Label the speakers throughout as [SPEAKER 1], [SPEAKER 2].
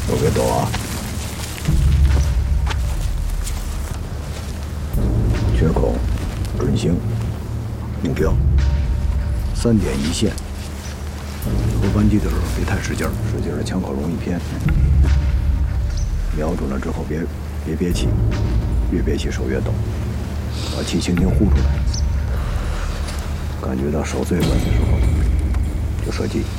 [SPEAKER 1] 都别抖啊！缺口，准星，目标，3点一线。投扳机的时候别太使劲儿，使劲儿枪口容易偏。瞄准了之后别憋气，越憋气手越抖，把气轻轻呼出来。感觉到手最稳的时候就射击。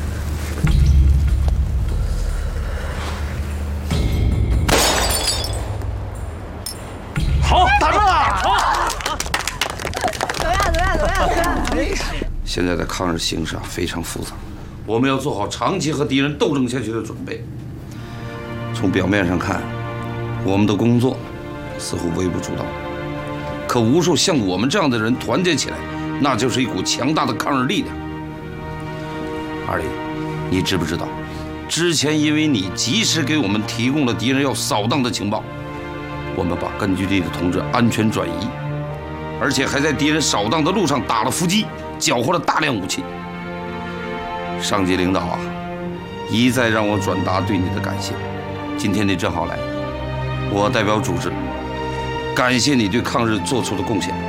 [SPEAKER 2] 好，打中了！
[SPEAKER 3] 好，怎么样？
[SPEAKER 4] 现在的抗日形势啊非常复杂，我们要做好长期和敌人斗争下去的准备。从表面上看，我们的工作似乎微不足道，可无数像我们这样的人团结起来，那就是一股强大的抗日力量。二林，你知不知道，之前因为你及时给我们提供了敌人要扫荡的情报，我们把根据地的同志安全转移，而且还在敌人扫荡的路上打了伏击，缴获了大量武器。上级领导啊，一再让我转达对你的感谢。今天你正好来，我代表组织感谢你对抗日做出的贡献。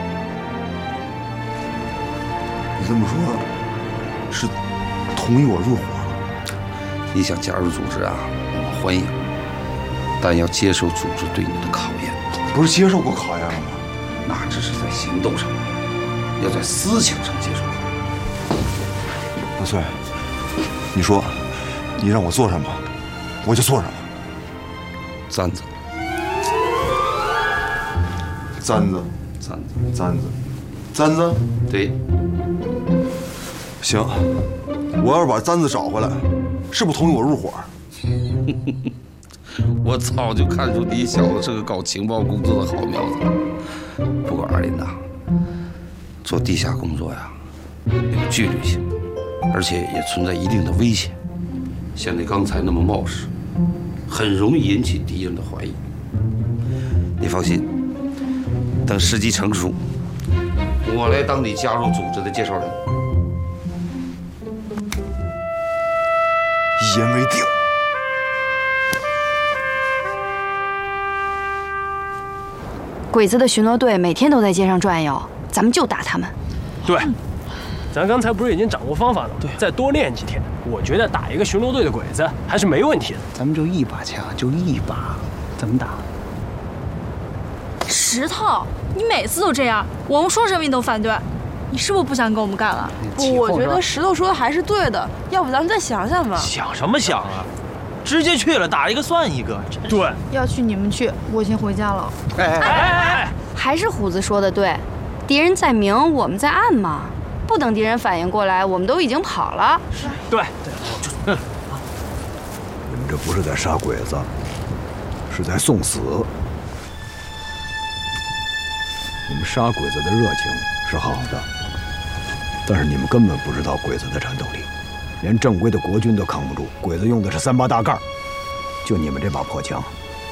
[SPEAKER 5] 你这么说，是同意我入伙了？
[SPEAKER 4] 你想加入组织啊，我们欢迎，但要接受组织对你的考验。
[SPEAKER 5] 不是接受过考验了吗？
[SPEAKER 4] 那只是在行动上，要在思想上接受考验。
[SPEAKER 5] 大翠，你说，你让我做什么，我就做什么。
[SPEAKER 4] 簪子，
[SPEAKER 5] 簪子，
[SPEAKER 4] 簪子，
[SPEAKER 5] 簪子，簪子。
[SPEAKER 4] 对，
[SPEAKER 5] 行，我要是把簪子找回来，是不是同意我入伙？
[SPEAKER 4] 我早就看出你小子是个搞情报工作的好苗子。不过二林呐，做地下工作呀，有纪律性，而且也存在一定的危险。像你刚才那么冒失，很容易引起敌人的怀疑。你放心，等时机成熟，我来当你加入组织的介绍人。
[SPEAKER 5] 一言为定。
[SPEAKER 3] 鬼子的巡逻队每天都在街上转悠，咱们就打他们。
[SPEAKER 2] 对，咱刚才不是已经掌握方法了吗？对，再多练几天，我觉得打一个巡逻队的鬼子还是没问题的。
[SPEAKER 6] 咱们就一把枪，就一把，怎么打？
[SPEAKER 7] 石头，你每次都这样，我们说什么你都反对，你是不是不想跟我们干了？
[SPEAKER 3] 不，我觉得石头说的还是对的，要不咱们再想想吧。
[SPEAKER 8] 想什么想啊？直接去了，打一个算一个。
[SPEAKER 2] 对，
[SPEAKER 7] 要去你们去，我先回家了。
[SPEAKER 3] 还是虎子说的对，敌人在明，我们在暗嘛。不等敌人反应过来，我们都已经跑了。
[SPEAKER 2] 对，
[SPEAKER 1] 你们这不是在杀鬼子，是在送死。你们杀鬼子的热情是好的，但是你们根本不知道鬼子的战斗力，连正规的国军都扛不住。鬼子用的是3把大盖，就你们这把破枪，